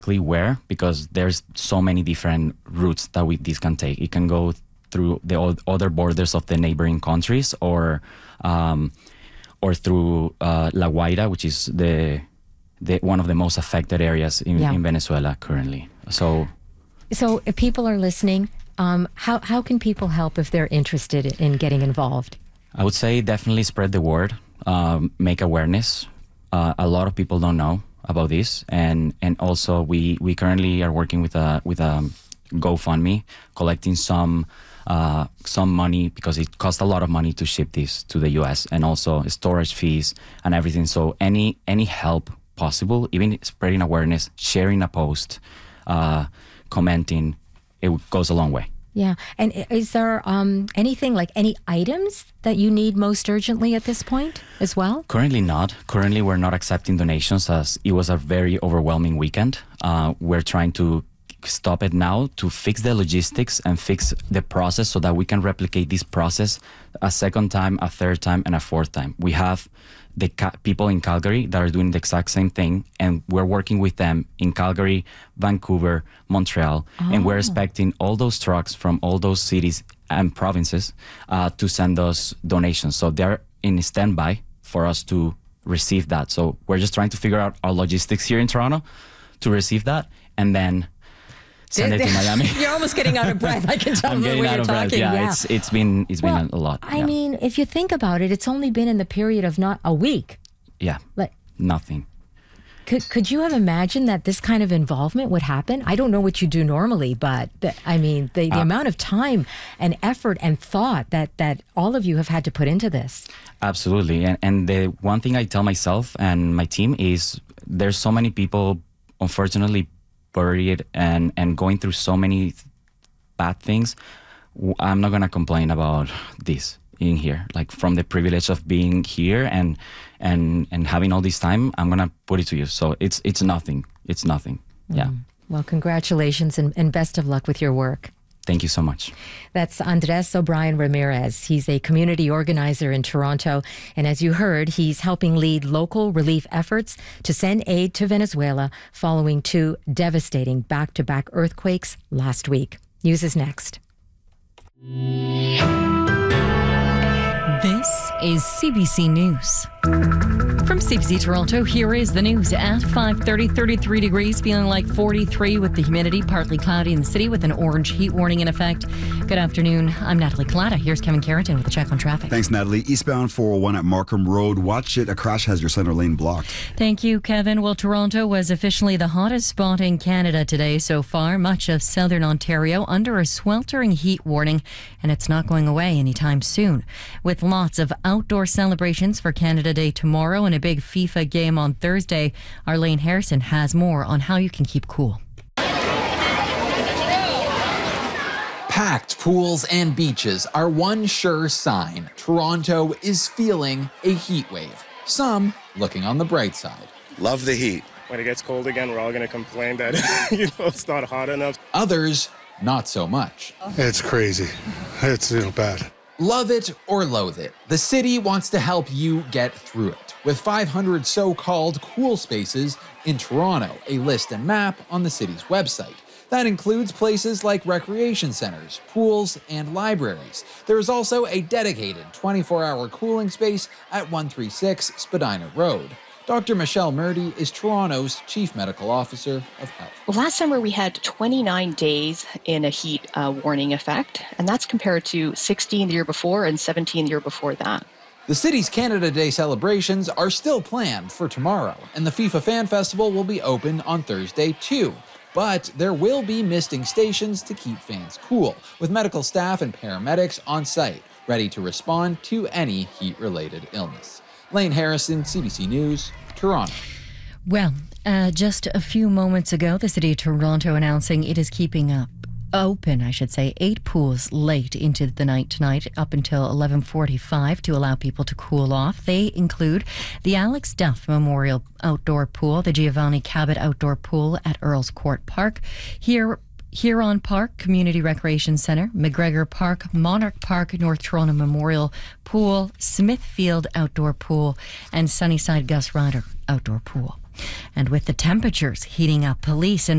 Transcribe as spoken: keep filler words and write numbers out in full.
where, because there's so many different routes that we this can take. It can go through the o- other borders of the neighboring countries, or um, or through uh, La Guaira, which is the the one of the most affected areas in, Yeah. in Venezuela currently. So, So if people are listening, um, how, how can people help if they're interested in getting involved? I would say definitely spread the word, um, make awareness. Uh, a lot of people don't know about this, and and also we we currently are working with a with a GoFundMe, collecting some uh, some money, because it costs a lot of money to ship this to the U S, and also storage fees and everything. So any any help possible, even spreading awareness, sharing a post, uh, commenting, it goes a long way. Yeah. And i- is there um, anything, like any items that you need most urgently at this point as well? Currently not. Currently, we're not accepting donations, as it was a very overwhelming weekend. Uh, we're trying to stop it now to fix the logistics and fix the process so that we can replicate this process a second time, a third time, and a fourth time. We have the ca- people in Calgary that are doing the exact same thing, and we're working with them in Calgary, Vancouver, Montreal, and we're expecting all those trucks from all those cities and provinces uh, to send us donations. So they're in standby for us to receive that. So we're just trying to figure out our logistics here in Toronto to receive that, and then send it to Miami. You're almost getting out of breath. I can tell I'm the way getting out you're of breath. talking. Yeah, Yeah. it's it's been it's Well, been a, a lot. I yeah. mean, if you think about it, it's only been in the period of not a week. yeah, Like, nothing. could could you have imagined that this kind of involvement would happen? I don't know what you do normally, but the, I mean, the, the Uh, amount of time and effort and thought that that all of you have had to put into this. Absolutely. And and the one thing I tell myself and my team is there's so many people, unfortunately, buried and, and going through so many bad things. W- I'm not going to complain about this in here. Like, from the privilege of being here and and and having all this time, I'm going to put it to you. So it's it's nothing. It's nothing. Yeah. Well, congratulations and, and best of luck with your work. Thank you so much. That's Andres O'Brien Ramirez. He's a community organizer in Toronto. And as you heard, he's helping lead local relief efforts to send aid to Venezuela following two devastating back-to-back earthquakes last week. News is next. This is C B C News. From C B C Toronto, here is the news at five thirty, thirty-three degrees, feeling like forty-three with the humidity, partly cloudy in the city with an orange heat warning in effect. Good afternoon. I'm Natalie Collada. Here's Kevin Carrington with a check on traffic. Thanks, Natalie. Eastbound four oh one at Markham Road. Watch it. A crash has your center lane blocked. Thank you, Kevin. Well, Toronto was officially the hottest spot in Canada today so far. Much of southern Ontario under a sweltering heat warning, and it's not going away anytime soon. With lots of outdoor celebrations for Canada Day tomorrow and a big FIFA game on Thursday, Arlene Harrison has more on how you can keep cool. Packed pools and beaches are one sure sign Toronto is feeling a heat wave. Some looking on the bright side. Love the heat. When it gets cold again, we're all going to complain that you know it's not hot enough. Others, not so much. It's crazy. It's, you know, bad. Love it or loathe it, the city wants to help you get through it. With five hundred so-called cool spaces in Toronto, a list and map on the city's website. That includes places like recreation centers, pools, and libraries. There is also a dedicated twenty-four hour cooling space at one thirty-six Spadina Road. Doctor Michelle Murdy is Toronto's Chief Medical Officer of Health. Well, last summer we had twenty-nine days in a heat uh, warning effect, and that's compared to sixteen the year before and seventeen the year before that. The city's Canada Day celebrations are still planned for tomorrow, and the FIFA Fan Festival will be open on Thursday too. But there will be misting stations to keep fans cool, with medical staff and paramedics on site, ready to respond to any heat-related illness. Lane Harrison, C B C News, Toronto. Well, uh, just a few moments ago, the City of Toronto announcing it is keeping up open, I should say, eight pools late into the night tonight up until eleven forty-five to allow people to cool off. They include the Alex Duff Memorial Outdoor Pool, the Giovanni Cabot Outdoor Pool at Earls Court Park, here Huron Park Community Recreation Centre, McGregor Park, Monarch Park, North Toronto Memorial Pool, Smithfield Outdoor Pool, and Sunnyside Gus Ryder Outdoor Pool. And with the temperatures heating up, police and